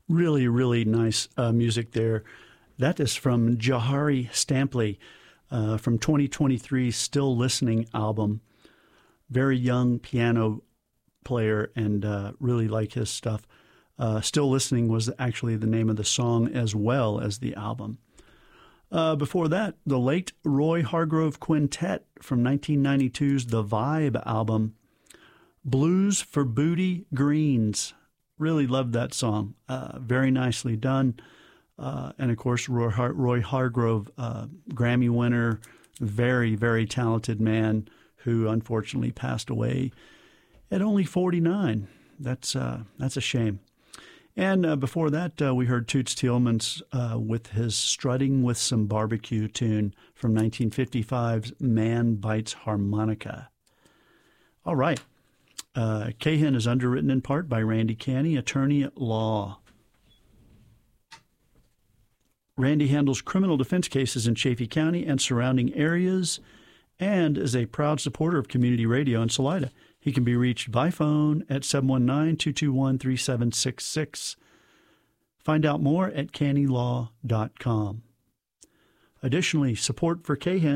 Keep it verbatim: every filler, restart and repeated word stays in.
Really, really nice uh, music there. That is from Jahari Stampley uh, from twenty twenty-three's Still Listening album. Very young piano player, and uh, really like his stuff. Uh, Still Listening was actually the name of the song as well as the album. Uh, before that, the late Roy Hargrove Quintet from nineteen ninety-two's The Vibe album, Blues for Booty Greens. Really loved that song. Uh, very nicely done. Uh, and, of course, Roy, Har- Roy Hargrove, uh, Grammy winner, very, very talented man who unfortunately passed away at only forty-nine. That's uh, that's a shame. And uh, before that, uh, we heard Toots Thielemans uh, with his Strutting with Some Barbecue tune from nineteen fifty-five's Man Bites Harmonica. All right. Uh, Cahan is underwritten in part by Randy Canny, attorney at law. Randy handles criminal defense cases in Chaffee County and surrounding areas and is a proud supporter of community radio in Salida. He can be reached by phone at seven one nine, two two one, three seven six six. Find out more at canny law dot com. Additionally, support for Cahan